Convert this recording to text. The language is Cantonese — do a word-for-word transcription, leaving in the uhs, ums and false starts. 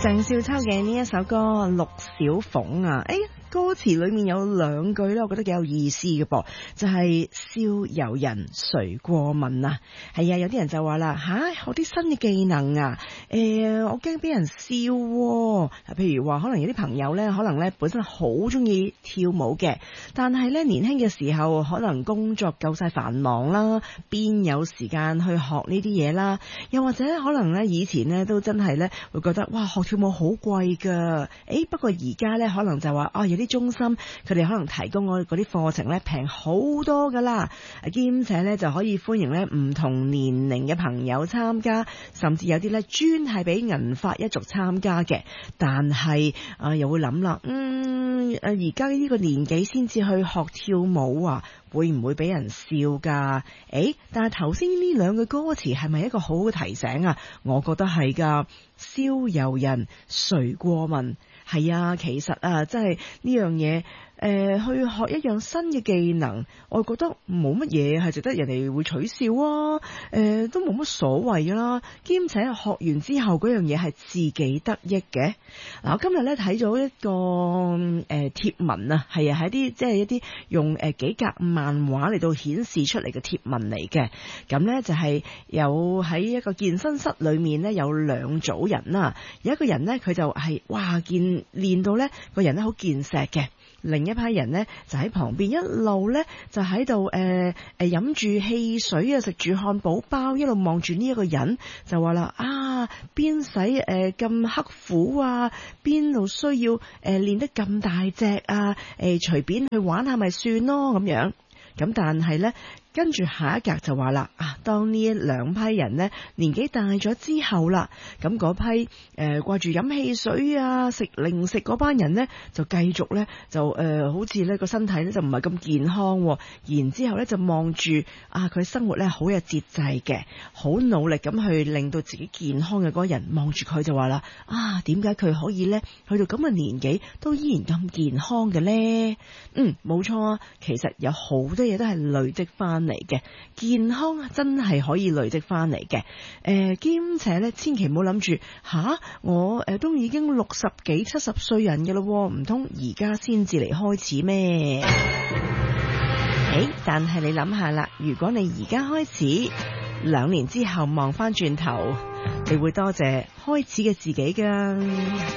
鄭少秋嘅呢一首歌《陸小鳳》啊，誒歌詞裏面有兩句咧，我覺得幾有意思嘅噃，就係、是、笑遊人誰過問啊。係啊，有啲人就話啦吓，學啲新嘅技能啊，誒、呃、我驚俾人笑喎。譬如話可能有啲朋友咧，可能咧本身好中意跳舞嘅，但係咧年輕嘅時候可能工作夠晒繁忙啦，邊有時間去學呢啲嘢啦？又或者可能咧以前咧都真係咧會覺得哇學跳舞好貴噶，誒不過而家咧可能就話哦有啲中心佢哋可能提供我嗰啲課程咧平好多噶啦，兼且咧就可以歡迎咧唔同年齡嘅朋友參加，甚至有啲咧專係俾銀髮一族參加嘅。但係啊、呃、又會諗啦，嗯誒而家呢個年紀先至去學跳舞啊，會唔會俾人笑噶？誒但係頭先呢兩句歌詞係咪一個好好嘅提醒啊？我覺得係噶，笑遊人誰過問。係啊，其實啊，真係呢樣嘢，誒、呃，去學一樣新嘅技能，我覺得冇乜嘢係值得人哋會取笑啊，誒、呃，都冇乜所謂啦。兼且學完之後嗰樣嘢係自己得益嘅。嗱，我今日咧睇咗一個誒貼、呃、文啊，係啊，係一啲即係一啲用誒、呃、幾格漫畫嚟到顯示出嚟嘅貼文嚟嘅。咁咧就係、是、有喺一個健身室裏面咧有兩組人啦，有一個人咧佢就係、是、哇健。練到呢個人咧好健碩嘅，另一批人呢就喺旁邊一路呢就喺度誒誒飲住汽水啊，食住漢堡包，一路望住呢一個人就話啦啊，邊使誒咁刻苦啊，邊度需要誒練得咁大隻啊，誒隨便去玩下咪算咯咁樣。咁但係呢，跟住下一格就話啦，啊，當呢兩批人呢年紀大咗之後啦，咁嗰批誒掛住飲汽水啊、食零食嗰班人呢，就繼續呢，就誒、呃、好似呢個身體呢就唔係咁健康、啊，然之後呢就望住啊佢生活呢好有節制嘅，好努力咁去令到自己健康嘅嗰個人望住佢就話啦，啊點解佢可以呢去到咁嘅年紀都依然咁健康嘅呢？嗯，冇錯啊，其實有好多嘢都係累積翻嚟嘅，健康真係可以累積翻嚟嘅。誒、呃，兼且咧，千祈唔好諗住吓我誒、呃，都已經六十幾、七十歲人嘅咯，唔通而家先至嚟開始咩？誒、欸，但係你諗下啦，如果你而家開始，兩年之後望翻轉頭，你會多謝開始嘅自己噶。